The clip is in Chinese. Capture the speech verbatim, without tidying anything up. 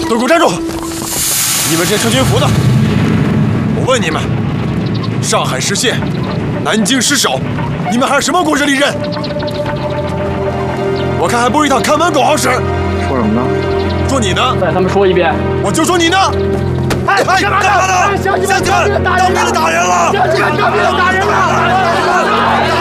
都给我站住！你们这穿军服的，我问你们，上海失陷，南京失守，你们还是什么公职利刃？我看还不如一趟看门狗好使。 说什么呢？ 说你呢？ 再他妈说一遍！ 我就说你呢！ 哎，干嘛呢？乡亲们，当兵的打人了！乡亲们，当兵的打人了！